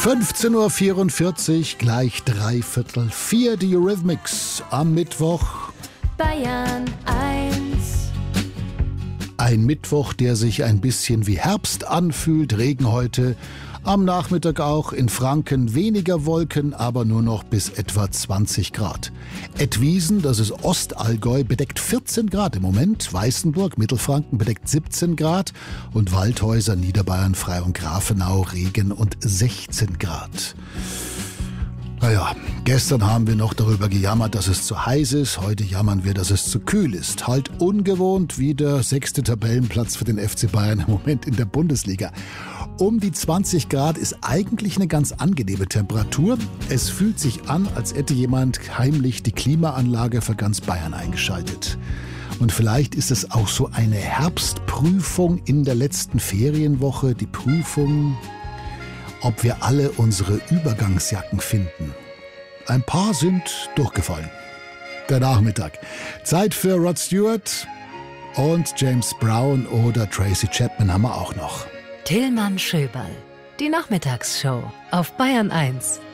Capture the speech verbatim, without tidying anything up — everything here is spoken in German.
fünfzehn Uhr vierundvierzig, gleich dreiviertel vier, die Eurythmics am Mittwoch. Bayern eins. Ein Mittwoch, der sich ein bisschen wie Herbst anfühlt. Regen heute, am Nachmittag auch in Franken weniger Wolken, aber nur noch bis etwa zwanzig Grad. Edwiesen, das ist Ostallgäu, bedeckt vierzehn Grad im Moment. Weißenburg, Mittelfranken bedeckt siebzehn Grad und Waldhäuser, Niederbayern, Frei und Grafenau, Regen und sechzehn Grad. Naja, gestern haben wir noch darüber gejammert, dass es zu heiß ist. Heute jammern wir, dass es zu kühl ist. Halt ungewohnt wie der sechste Tabellenplatz für den F C Bayern im Moment in der Bundesliga. Um die zwanzig Grad ist eigentlich eine ganz angenehme Temperatur. Es fühlt sich an, als hätte jemand heimlich die Klimaanlage für ganz Bayern eingeschaltet. Und vielleicht ist es auch so eine Herbstprüfung in der letzten Ferienwoche. Die Prüfung, ob wir alle unsere Übergangsjacken finden. Ein paar sind durchgefallen. Der Nachmittag. Zeit für Rod Stewart und James Brown oder Tracy Chapman haben wir auch noch. Tillmann Schöberl. Die Nachmittagsshow auf Bayern eins.